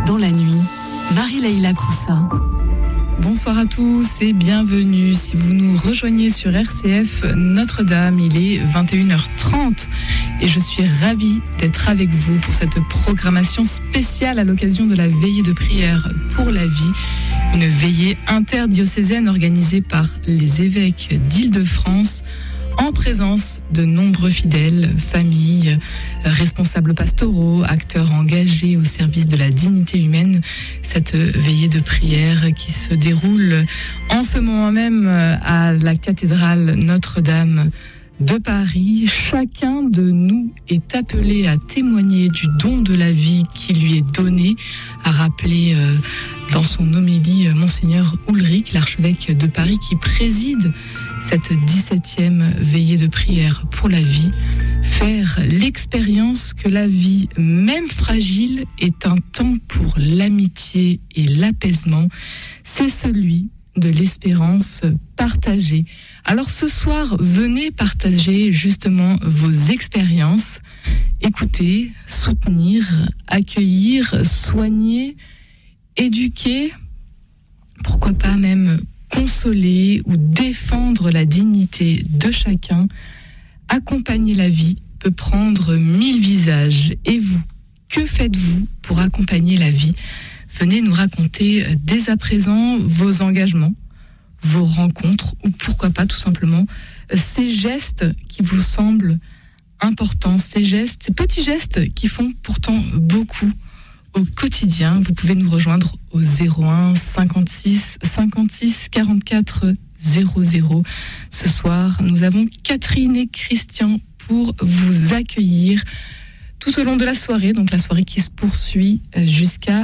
dans la nuit, Marie-Leïla Coussa. Bonsoir à tous et bienvenue. Si vous nous rejoignez sur RCF Notre-Dame, il est 21h30 et je suis ravie d'être avec vous pour cette programmation spéciale à l'occasion de la veillée de prière pour la vie. Une veillée interdiocésaine organisée par les évêques d'Île-de-France en présence de nombreux fidèles, familles, responsables pastoraux, acteurs engagés au service de la dignité humaine. Cette veillée de prière qui se déroule en ce moment même à la cathédrale Notre-Dame de Paris. Chacun de nous est appelé à témoigner du don de la vie qui lui est donné, a rappelé dans son homélie Monseigneur Ulrich, l'archevêque de Paris, qui préside cette 17e veillée de prière pour la vie. Faire l'expérience que la vie, même fragile, est un temps pour l'amitié et l'apaisement, c'est celui de l'espérance partagée. Alors ce soir, venez partager justement vos expériences, écouter, soutenir, accueillir, soigner, éduquer, pourquoi pas même consoler ou défendre la dignité de chacun. Accompagner la vie peut prendre 1000 visages. Et vous, que faites-vous pour accompagner la vie ? Venez nous raconter dès à présent vos engagements, vos rencontres, ou pourquoi pas tout simplement ces gestes qui vous semblent importants, ces petits gestes qui font pourtant beaucoup au quotidien. Vous pouvez nous rejoindre au 01 56 56 44 00. Ce soir, nous avons Catherine et Christian pour vous accueillir tout au long de la soirée, donc la soirée qui se poursuit jusqu'à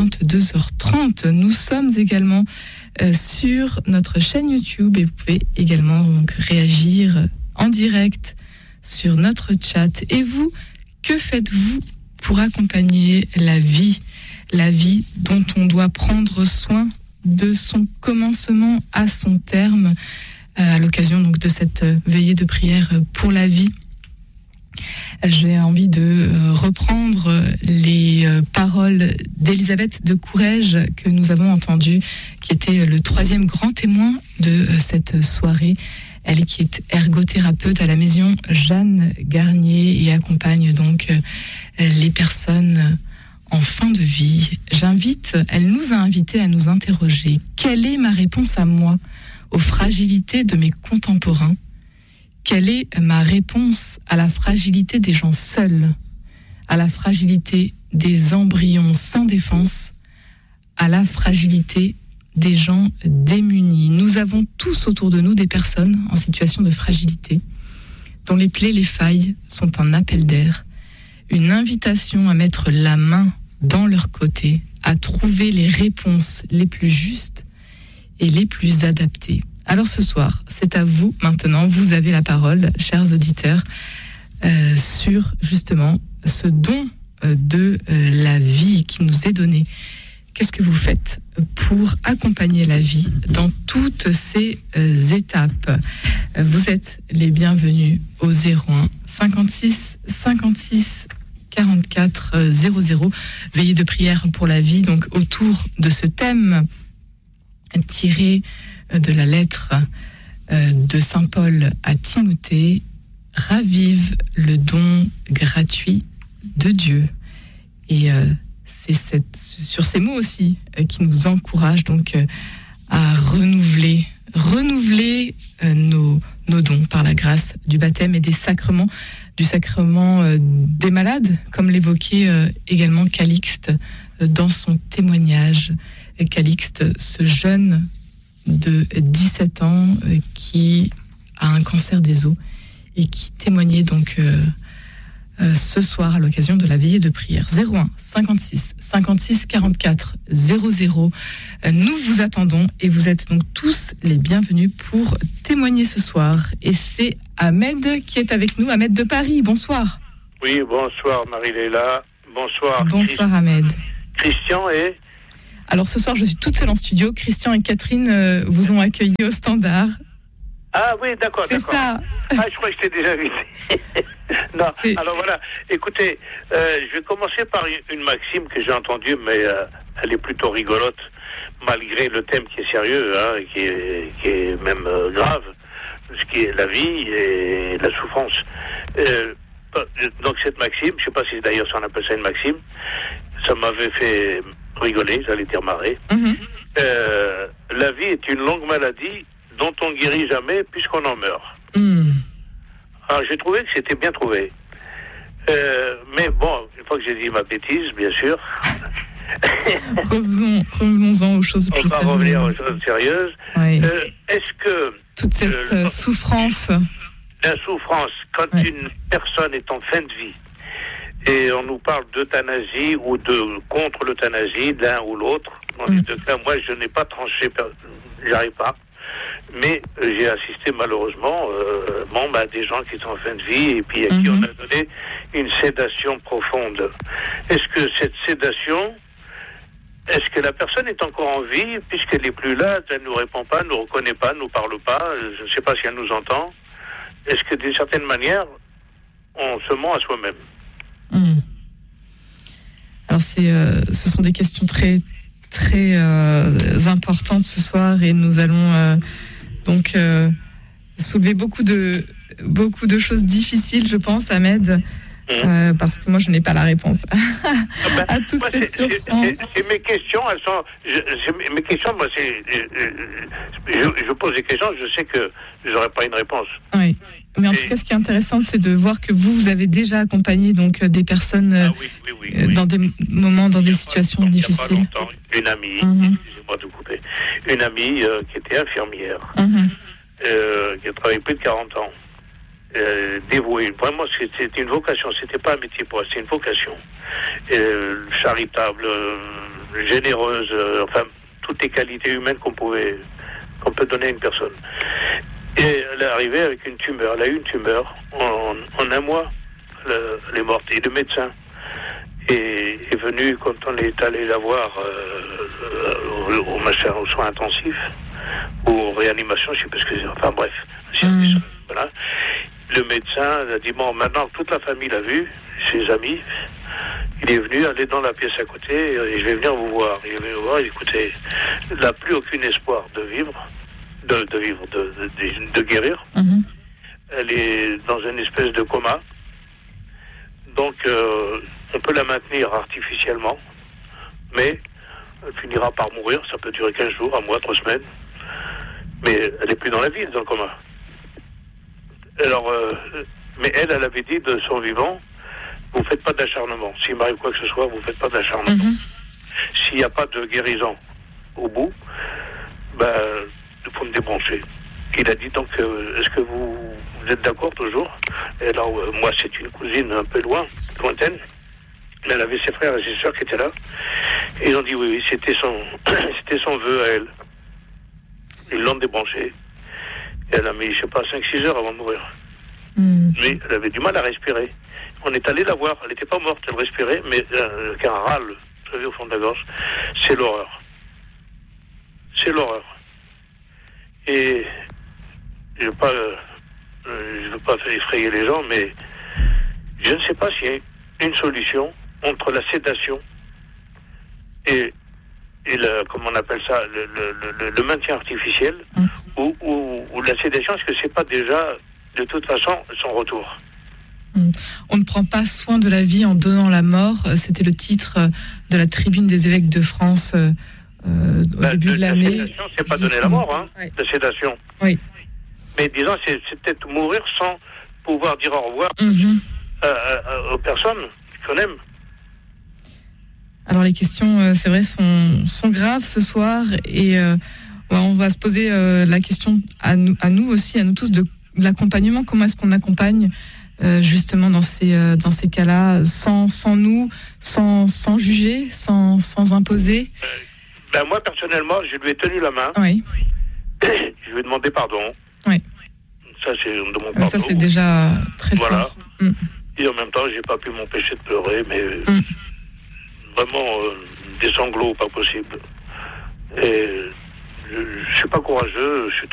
22h30. Nous sommes également sur notre chaîne YouTube et vous pouvez également donc réagir en direct sur notre chat. Et vous, que faites-vous pour accompagner la vie dont on doit prendre soin de son commencement à son terme, à l'occasion donc de cette veillée de prière pour la vie? J'ai envie de reprendre les paroles d'Elisabeth de Courrèges que nous avons entendues, qui était le 3e grand témoin de cette soirée. Elle qui est ergothérapeute à la maison Jeanne Garnier et accompagne donc les personnes en fin de vie. Elle nous a invités à nous interroger. Quelle est ma réponse à moi aux fragilités de mes contemporains ? Quelle est ma réponse à la fragilité des gens seuls, à la fragilité des embryons sans défense, à la fragilité des gens démunis? Nous avons tous autour de nous des personnes en situation de fragilité, dont les plaies, les failles sont un appel d'air, une invitation à mettre la main dans leur côté, à trouver les réponses les plus justes et les plus adaptées. Alors ce soir, c'est à vous maintenant, vous avez la parole, chers auditeurs, sur justement ce don de la vie qui nous est donné. Qu'est-ce que vous faites pour accompagner la vie dans toutes ces étapes ? Vous êtes les bienvenus au 01 56 56 44 00. Veillée de prière pour la vie, donc autour de ce thème tiré de la lettre de Saint Paul à Timothée, ravive le don gratuit de Dieu. Et c'est sur ces mots aussi qui nous encourage donc à renouveler nos dons par la grâce du baptême et des sacrements, du sacrement des malades, comme l'évoquait également Calixte dans son témoignage. Calixte, ce jeune de 17 ans qui a un cancer des os et qui témoignait donc ce soir à l'occasion de la veillée de prière. 01 56 56 44 00. Nous vous attendons et vous êtes donc tous les bienvenus pour témoigner ce soir. Et c'est Ahmed qui est avec nous, Ahmed de Paris. Bonsoir. Oui, bonsoir Marie-Leïla. Bonsoir. Bonsoir Ahmed. Christian et... Alors ce soir, je suis toute seule en studio. Christian et Catherine vous ont accueilli au standard. Ah oui, d'accord. C'est ça. Ah, je crois que je t'ai déjà vu. Non, alors voilà, écoutez, je vais commencer par une maxime que j'ai entendue, mais elle est plutôt rigolote, malgré le thème qui est sérieux, hein, qui est même grave, ce qui est la vie et la souffrance. Donc cette maxime, je ne sais pas si d'ailleurs on appelle ça une maxime, ça m'avait fait rigoler, j'allais dire marrer. La vie est une longue maladie dont on ne guérit jamais puisqu'on en meurt. Alors j'ai trouvé que c'était bien trouvé. Mais bon, une fois que j'ai dit ma bêtise, bien sûr. Revenons-en aux choses plus sérieuses. On va revenir aux choses sérieuses. Oui. Est-ce que... toute cette souffrance... La souffrance, quand une personne est en fin de vie, et on nous parle d'euthanasie ou de contre l'euthanasie, l'un ou l'autre, dans les deux cas, moi je n'ai pas tranché, j'arrive pas. Mais j'ai assisté malheureusement à des gens qui sont en fin de vie et puis à qui on a donné une sédation profonde. Est-ce que cette sédation, est-ce que la personne est encore en vie puisqu'elle n'est plus là, elle ne nous répond pas, ne nous reconnaît pas, ne nous parle pas, je ne sais pas si elle nous entend. Est-ce que d'une certaine manière, on se ment à soi-même? Alors ce sont des questions très très importantes ce soir et nous allons donc soulever beaucoup de choses difficiles, je pense, Ahmed, parce que moi je n'ai pas la réponse à toute cette souffrance. Mes questions, elles sont. Mes questions, moi, je pose des questions, je sais que je n'aurai pas une réponse. Oui. Mais en tout cas, ce qui est intéressant, c'est de voir que vous avez déjà accompagné donc des personnes dans des moments, dans des situations difficiles. Il n'y a pas longtemps, une amie, excusez-moi de vous couper, une amie qui était infirmière, qui a travaillé plus de 40 ans, dévouée. Vraiment, c'était une vocation. C'était pas un métier pour elle, c'était une vocation. Charitable, généreuse, enfin toutes les qualités humaines qu'on peut donner à une personne. Et elle est arrivée avec une tumeur. Elle a eu une tumeur en un mois. Elle est morte. Et le médecin est venu quand on est allé la voir aux soins intensifs, aux réanimations, je ne sais pas ce que c'est. Enfin bref. Voilà. Le médecin a dit, bon, maintenant que toute la famille l'a vu, ses amis, il est venu aller dans la pièce à côté et je vais venir vous voir. Il est venu vous voir, écoutez, elle n'a plus aucun espoir de vivre. De guérir. Elle est dans une espèce de coma. Donc, on peut la maintenir artificiellement, mais elle finira par mourir. Ça peut durer 15 jours, un mois, 3 semaines. Mais elle n'est plus dans la vie, dans le coma. Alors, mais elle avait dit de son vivant, vous ne faites pas d'acharnement. S'il m'arrive quoi que ce soit, vous ne faites pas d'acharnement. S'il n'y a pas de guérison au bout, il faut me débrancher. Il a dit donc, est-ce que vous êtes d'accord toujours? Et alors, moi, c'est une cousine un peu lointaine, mais elle avait ses frères et ses sœurs qui étaient là. Et ils ont dit oui, c'était son vœu à elle. Ils l'ont débranché. Et elle a mis, je sais pas, 5-6 heures avant de mourir. Mais elle avait du mal à respirer. On est allé la voir, elle n'était pas morte, elle respirait, mais qu'un râle, vous savez, au fond de la gorge. C'est l'horreur. C'est l'horreur. Et je ne veux pas effrayer les gens, mais je ne sais pas s'il y a une solution entre la sédation et comment on appelle ça, le maintien artificiel, ou la sédation, est-ce que c'est pas déjà, de toute façon, son retour? On ne prend pas soin de la vie en donnant la mort. C'était le titre de la tribune des évêques de France au début de l'année. La sédation, c'est pas donner la mort, hein, la sédation. Oui. Mais disons, c'est peut-être mourir sans pouvoir dire au revoir aux personnes qu'on aime. Alors les questions, c'est vrai, sont graves ce soir et on va se poser la question à nous aussi, à nous tous, de l'accompagnement. Comment est-ce qu'on accompagne justement dans ces cas-là, sans nous, sans juger, sans imposer? Moi, personnellement, je lui ai tenu la main. Oui. Je lui ai demandé pardon. Oui. Ça, c'est de mon pardon. Ça, c'est déjà très fort. Et en même temps, j'ai pas pu m'empêcher de pleurer, mais vraiment des sanglots pas possible. Et je suis pas courageux, je suis